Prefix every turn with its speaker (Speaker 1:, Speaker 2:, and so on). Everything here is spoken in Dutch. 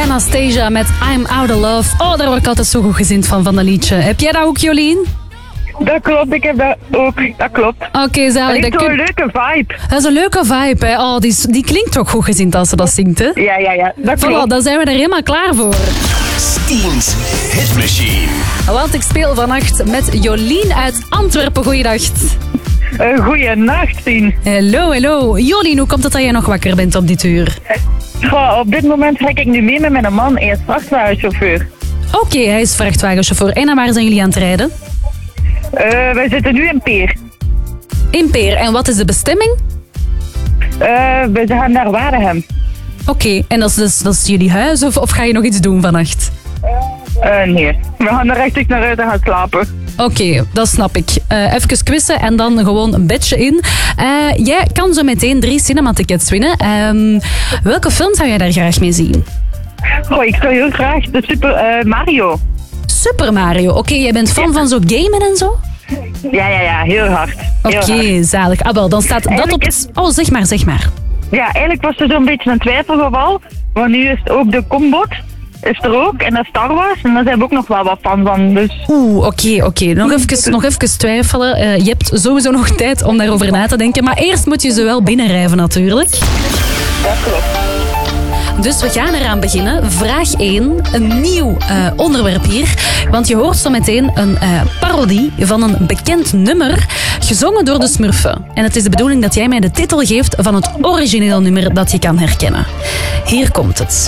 Speaker 1: Anastasia met I'm Out of Love. Oh, daar word ik altijd zo goed gezind van dat liedje. Heb jij dat ook, Jolien?
Speaker 2: Dat klopt, ik heb dat ook. Dat klopt.
Speaker 1: Oké, zalig.
Speaker 2: Dat is zo'n leuke vibe.
Speaker 1: Dat is een leuke vibe, hè. Oh, die klinkt toch goed gezind als ze dat zingt, hè?
Speaker 2: Ja, dat klopt.
Speaker 1: Voilà, dan zijn we er helemaal klaar voor.
Speaker 3: Steens Hit Machine.
Speaker 1: Want ik speel vannacht met Jolien uit Antwerpen. Goeiedag.
Speaker 2: Goeienacht, Tien.
Speaker 1: Hallo. Jolien, hoe komt het dat jij nog wakker bent op dit uur?
Speaker 2: Goh, op dit moment ga ik nu mee met mijn man. Hij is vrachtwagenchauffeur.
Speaker 1: Oké, hij is vrachtwagenchauffeur. En naar waar zijn jullie aan het rijden?
Speaker 2: Wij zitten nu in Peer.
Speaker 1: In Peer. En wat is de bestemming?
Speaker 2: We gaan naar Waregem.
Speaker 1: Oké, en dat is jullie huis of ga je nog iets doen vannacht?
Speaker 2: Nee, we gaan er rechtstreeks naar uit en gaan slapen.
Speaker 1: Oké, dat snap ik. Even quizzen en dan gewoon een bedje in. Jij kan zo meteen 3 cinematickets winnen. Welke film zou jij daar graag mee zien?
Speaker 2: Goh, ik zou heel graag de Super Mario.
Speaker 1: Super Mario. Oké, jij bent fan van zo gamen en zo?
Speaker 2: Ja, heel hard.
Speaker 1: Oké, zalig. Ah, wel, dan staat dat op... Oh, zeg maar.
Speaker 2: Ja, eigenlijk was er zo'n beetje een twijfelgeval. Want nu is het ook de Combot. Is er ook. En dat is Star Wars. En daar zijn we ook nog wel wat fan van. Dus.
Speaker 1: Oké. Nog even twijfelen. Je hebt sowieso nog tijd om daarover na te denken. Maar eerst moet je ze wel binnenrijven natuurlijk.
Speaker 2: Dat klopt.
Speaker 1: Dus we gaan eraan beginnen. Vraag 1, een nieuw onderwerp hier. Want je hoort zo meteen een parodie van een bekend nummer, gezongen door de Smurfen. En het is de bedoeling dat jij mij de titel geeft van het origineel nummer dat je kan herkennen. Hier komt het.